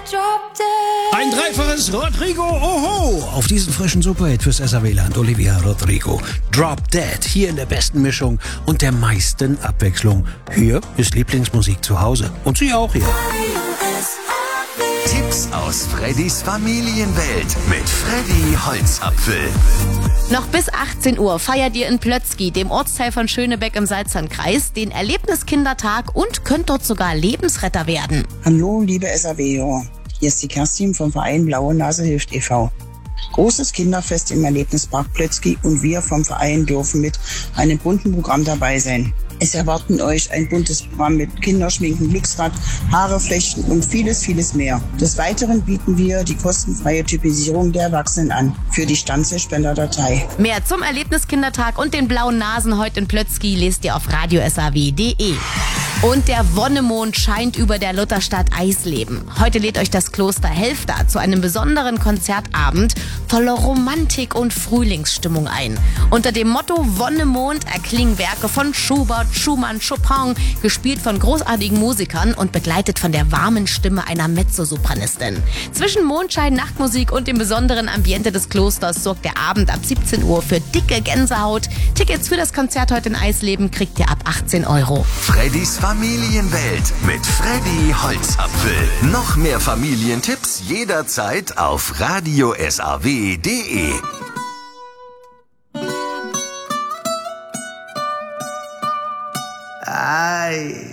Ein dreifaches Rodrigo Oho auf diesen frischen Superhit fürs SAW-Land. Olivia Rodrigo. Drop Dead. Hier in der besten Mischung und der meisten Abwechslung. Hier ist Lieblingsmusik zu Hause. Und Sie auch hier. Tipps aus Freddys Familienwelt mit Freddy Holzapfel. Noch bis 18 Uhr feiert ihr in Plötzky, dem Ortsteil von Schönebeck im Salzlandkreis, den Erlebniskindertag und könnt dort sogar Lebensretter werden. Hallo, liebe SAW. Hier ist die Kerstin vom Verein Blaue Nase hilft e.V. Großes Kinderfest im Erlebnispark Plötzky und wir vom Verein dürfen mit einem bunten Programm dabei sein. Es erwarten euch ein buntes Programm mit Kinderschminken, Glücksrad, Haare flechten und vieles, vieles mehr. Des Weiteren bieten wir die kostenfreie Typisierung der Erwachsenen an für die Stammzellspenderdatei. Mehr zum Erlebniskindertag und den blauen Nasen heute in Plötzky lest ihr auf radiosaw.de. Und der Wonnemond scheint über der Lutherstadt Eisleben. Heute lädt euch das Kloster Helfta zu einem besonderen Konzertabend voller Romantik und Frühlingsstimmung ein. Unter dem Motto Wonnemond erklingen Werke von Schubert, Schumann, Chopin, gespielt von großartigen Musikern und begleitet von der warmen Stimme einer Mezzosopranistin. Zwischen Mondschein, Nachtmusik und dem besonderen Ambiente des Klosters sorgt der Abend ab 17 Uhr für dicke Gänsehaut. Tickets für das Konzert heute in Eisleben kriegt ihr ab 18 €. Freddys Familienwelt mit Freddy Holzapfel. Noch mehr Familientipps jederzeit auf radiosaw.de. Ay.